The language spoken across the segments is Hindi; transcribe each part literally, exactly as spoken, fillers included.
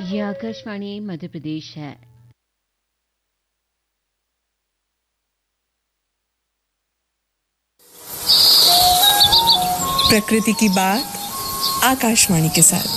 ये आकाशवाणी मध्य प्रदेश है। प्रकृति की बात आकाशवाणी के साथ।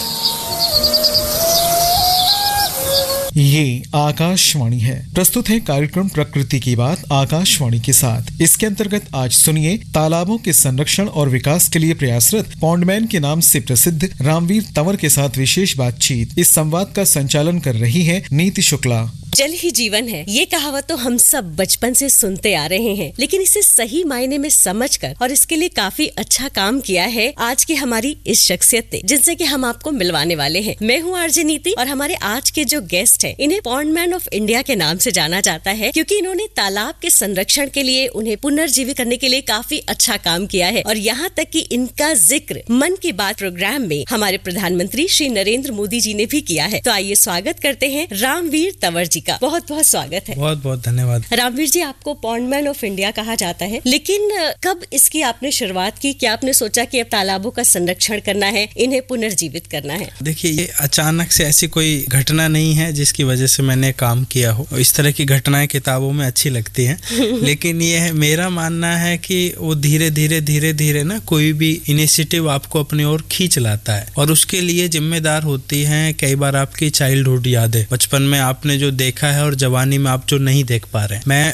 ये आकाशवाणी है। प्रस्तुत है कार्यक्रम प्रकृति की बात आकाशवाणी के साथ। इसके अंतर्गत आज सुनिए तालाबों के संरक्षण और विकास के लिए प्रयासरत पॉन्डमैन के नाम से प्रसिद्ध रामवीर तंवर के साथ विशेष बातचीत। इस संवाद का संचालन कर रही है नीति शुक्ला। जल ही जीवन है, ये कहावत तो हम सब बचपन से सुनते आ रहे हैं, लेकिन इसे सही मायने में समझकर और इसके लिए काफी अच्छा काम किया है आज की हमारी इस शख्सियत ने, जिनसे कि हम आपको मिलवाने वाले हैं। मैं हूँ आरजे नीति और हमारे आज के जो गेस्ट हैं, इन्हें पॉन्डमैन ऑफ इंडिया के नाम से जाना जाता है, क्योंकि इन्होंने तालाब के संरक्षण के लिए, उन्हें पुनर्जीवित करने के लिए काफी अच्छा काम किया है। और यहाँ तक कि इनका जिक्र मन की बात प्रोग्राम में हमारे प्रधानमंत्री श्री नरेंद्र मोदी जी ने भी किया है। तो आइए स्वागत करते हैं रामवीर तंवर जी का। बहुत बहुत स्वागत है। बहुत बहुत धन्यवाद। रामवीर जी, आपको पॉन्डमैन ऑफ इंडिया कहा जाता है, लेकिन कब इसकी आपने शुरुआत की? क्या आपने सोचा कि अब तालाबों का संरक्षण करना है, इन्हें पुनर्जीवित करना है? देखिए, ये अचानक से ऐसी कोई घटना नहीं है जिसकी वजह से मैंने काम किया हो। इस तरह की घटनाएं किताबों में अच्छी लगती हैं, लेकिन ये है, मेरा मानना है कि वो धीरे धीरे धीरे धीरे ना कोई भी इनिशिएटिव आपको अपनी ओर खींच लाता है, और उसके लिए जिम्मेदार होती हैं कई बार आपकी चाइल्डहुड यादें, बचपन में आपने जो देखा है और जवानी में आप जो नहीं देख पा रहे हैं। मैं